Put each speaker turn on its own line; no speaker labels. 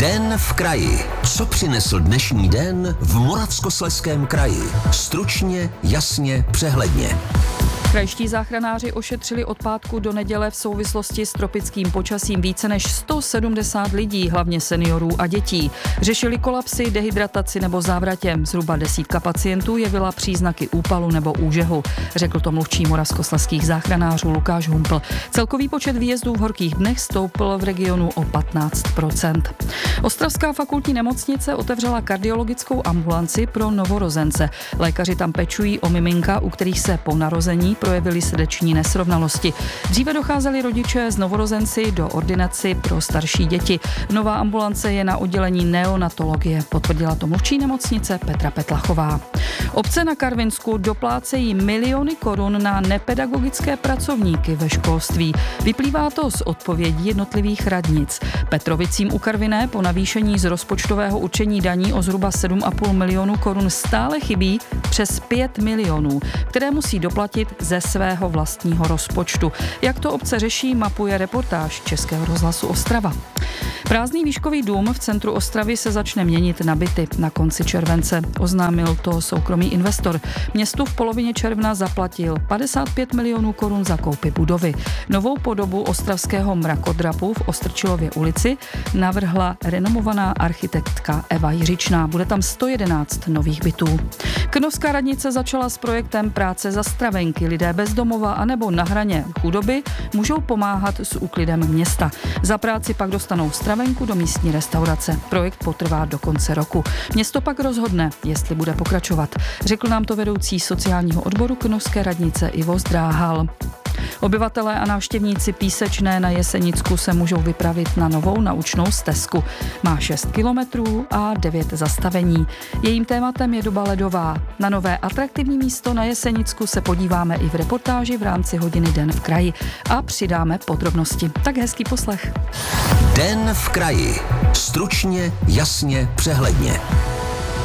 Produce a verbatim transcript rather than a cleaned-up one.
Den v kraji. Co přinesl dnešní den v Moravskoslezském kraji? Stručně, jasně, přehledně.
Krajští záchranáři ošetřili od pátku do neděle v souvislosti s tropickým počasím více než sto sedmdesát lidí, hlavně seniorů a dětí. Řešili kolapsy, dehydrataci nebo závratě. Zhruba desítka pacientů jevila příznaky úpalu nebo úžehu, řekl to mluvčí moravskoslezských záchranářů Lukáš Humpl. Celkový počet výjezdů v horkých dnech stoupl v regionu o patnáct procent. Ostravská fakultní nemocnice otevřela kardiologickou ambulanci pro novorozence. Lékaři tam pečují o miminka, u kterých se po narození projevily srdeční nesrovnalosti. Dříve docházeli rodiče z novorozenci do ordinaci pro starší děti. Nová ambulance je na oddělení neonatologie, potvrdila to mluvčí nemocnice Petra Petlachová. Obce na Karvinsku doplácejí miliony korun na nepedagogické pracovníky ve školství. Vyplývá to z odpovědí jednotlivých radnic. Petrovicím u Karviné po navýšení z rozpočtového určení daní o zhruba sedm a půl milionu korun stále chybí přes pět milionů, které musí doplatit ze svého vlastního rozpočtu. Jak to obce řeší, mapuje reportáž Českého rozhlasu Ostrava. Prázdný výškový dům v centru Ostravy se začne měnit na byty na konci července. Oznámil to soukromý investor. Městu v polovině června zaplatil padesát pět milionů korun za koupy budovy. Novou podobu ostravského mrakodrapu v Ostrčilově ulici navrhla renomovaná architektka Eva Jiřičná. Bude tam sto jedenáct nových bytů. Krnovská radnice začala s projektem práce za stravenky. Lidé bez domova anebo na hraně chudoby můžou pomáhat s úklidem města. Za práci pak dostanou stravenku do místní restaurace. Projekt potrvá do konce roku. Město pak rozhodne, jestli bude pokračovat. Řekl nám to vedoucí sociálního odboru Krnovské radnice Ivo Zdráhal. Obyvatelé a návštěvníci Písečné na Jesenicku se můžou vypravit na novou naučnou stezku. Má šest kilometrů a devět zastavení. Jejím tématem je doba ledová. Na nové atraktivní místo na Jesenicku se podíváme i v reportáži v rámci hodiny Den v kraji a přidáme podrobnosti. Tak hezký poslech.
Den v kraji. Stručně, jasně, přehledně.